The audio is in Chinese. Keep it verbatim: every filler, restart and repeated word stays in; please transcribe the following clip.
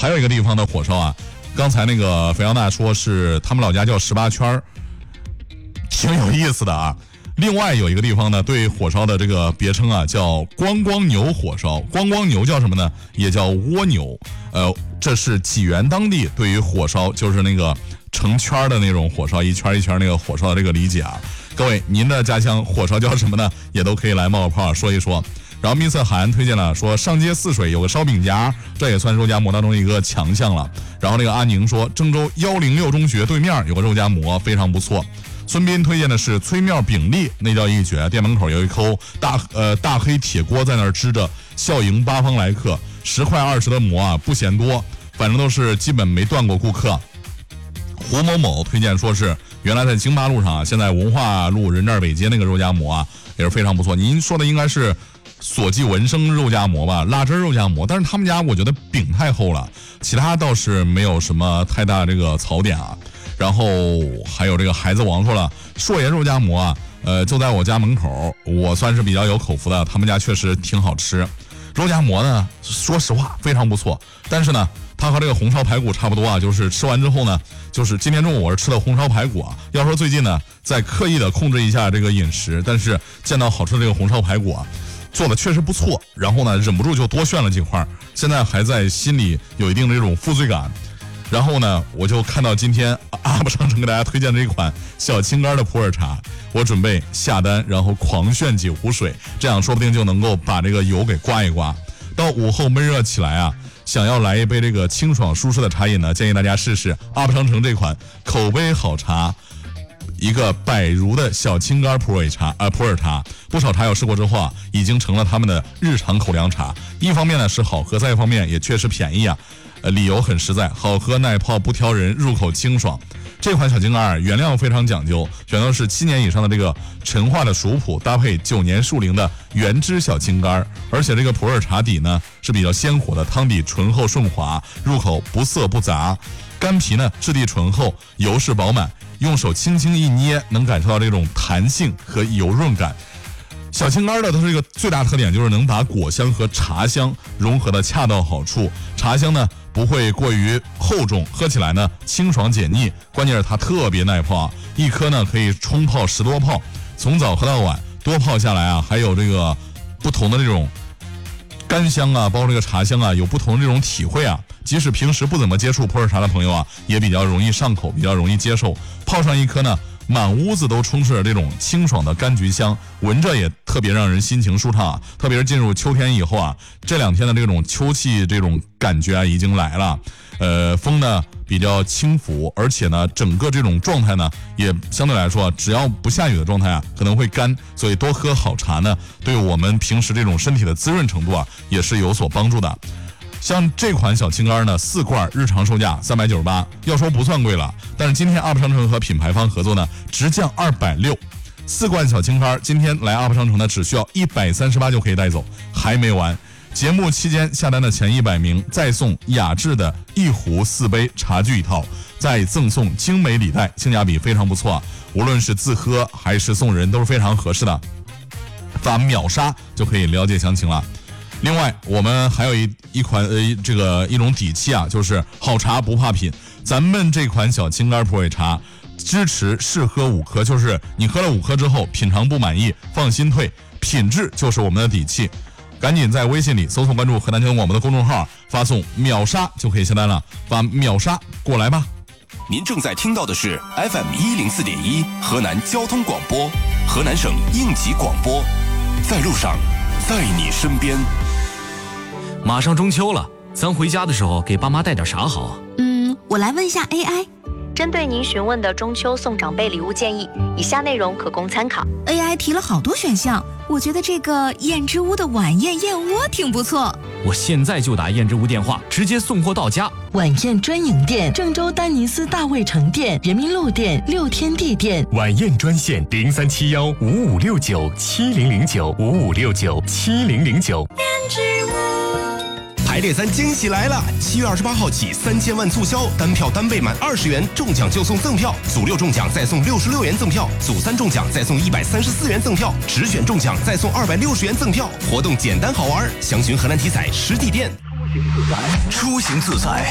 还有一个地方的火烧啊，刚才那个肥羊大说是他们老家叫十八圈，挺有意思的啊。另外有一个地方呢，对火烧的这个别称啊，叫光光牛火烧。光光牛叫什么呢？也叫蜗牛。呃，这是济源当地对于火烧，就是那个成圈的那种火烧，一圈一圈那个火烧的这个理解啊。各位，您的家乡火烧叫什么呢？也都可以来冒个泡说一说。然后密色海岸推荐了说，上街泗水有个烧饼家，这也算肉夹馍当中一个强项了。然后那个阿宁说，郑州一零六中学对面有个肉夹馍，非常不错。孙斌推荐的是崔庙饼粒，那叫一绝。店门口有一口大呃大黑铁锅在那儿支着，笑迎八方来客。十块二十的馍啊，不嫌多，反正都是基本没断过顾客。胡某某推荐说是原来在京八路上啊，现在文化路人寨北街那个肉夹馍啊也是非常不错。您说的应该是索记文生肉夹馍吧，辣汁肉夹馍，但是他们家我觉得饼太厚了，其他倒是没有什么太大这个槽点啊。然后还有这个孩子王说了，硕爷肉夹馍啊，呃，就在我家门口，我算是比较有口福的，他们家确实挺好吃。肉夹馍呢，说实话非常不错，但是呢，它和这个红烧排骨差不多啊，就是吃完之后呢，就是今天中午我是吃的红烧排骨啊。要说最近呢，在刻意的控制一下这个饮食，但是见到好吃的这个红烧排骨啊，做的确实不错，然后呢，忍不住就多炫了几块，现在还在心里有一定的这种负罪感。然后呢，我就看到今天阿布商城给大家推荐的这款小青柑的普洱茶，我准备下单，然后狂炫几壶水，这样说不定就能够把这个油给刮一刮。到午后闷热起来啊，想要来一杯这个清爽舒适的茶饮呢，建议大家试试阿布商城这款口碑好茶，一个百如的小青柑普洱茶，呃普洱茶，不少茶友试过之后啊，已经成了他们的日常口粮茶。一方面呢是好喝，再一方面也确实便宜啊。呃，理由很实在，好喝耐泡不挑人，入口清爽。这款小青柑原料非常讲究，选的是七年以上的这个陈化的熟普，搭配九年树龄的原汁小青柑，而且这个普洱茶底呢是比较鲜活的，汤底醇厚顺滑，入口不涩不杂。干皮呢质地醇厚，油是饱满，用手轻轻一捏，能感受到这种弹性和油润感。小青柑的它是一个最大特点，就是能把果香和茶香融合的恰到好处。茶香呢不会过于厚重，喝起来呢清爽解腻，关键是它特别耐泡啊，一颗呢可以冲泡十多泡，从早喝到晚，多泡下来啊，还有这个不同的这种干香啊，包括这个茶香啊，有不同的这种体会啊。即使平时不怎么接触普洱茶的朋友啊，也比较容易上口，比较容易接受。泡上一颗呢，满屋子都充斥着这种清爽的柑橘香，闻着也特别让人心情舒畅啊。特别是进入秋天以后啊，这两天的这种秋气这种感觉啊已经来了。呃，风呢比较轻拂，而且呢整个这种状态呢也相对来说，只要不下雨的状态啊可能会干，所以多喝好茶呢，对我们平时这种身体的滋润程度啊也是有所帮助的。像这款小青柑呢，四罐日常售价三百九十八，要说不算贵了，但是今天 U P 商城和品牌方合作呢，直降二百六十。四罐小青柑，今天来 U P 商城呢，只需要一百三十八就可以带走，还没完。节目期间下单的前一百名再送雅致的一壶四杯茶具一套，再赠送精美礼袋，性价比非常不错啊！无论是自喝还是送人都是非常合适的。发秒杀就可以了解详情了。另外，我们还有一一款呃这个一种底气啊，就是好茶不怕品。咱们这款小青柑普洱茶，支持试喝五颗，就是你喝了五颗之后品尝不满意，放心退，品质就是我们的底气。赶紧在微信里搜索关注河南交通广播的公众号，发送秒杀就可以下单了，发秒杀过来吧。 您正在听到的是 F M 一零四点一河南交通广播，河南省应急广播，在路上，在你身边。 马上中秋了，咱回家的时候给爸妈带点啥好啊？ 嗯，我来问一下 A I。 针对您询问的中秋送长辈礼物建议，以下内容可供参考。 A I 提了好多选项，我觉得这个燕之屋的晚宴燕窝挺不错。 我现在就打燕之屋电话，直接送货到家。 晚宴专营店：郑州丹尼斯大卫城店、人民路店、六天地店。 晚宴专线：零三七幺五五六九七零零九五五六九七零零九。 燕之屋。 排列三惊喜来了！七月二十八号起，三千万促销，单票单倍满二十元，中奖就送赠票；组六中奖再送六十六元赠票；组三中奖再送一百三十四元赠票；直选中奖再送二百六十元赠票。活动简单好玩，详询河南体彩实体店。出行自在。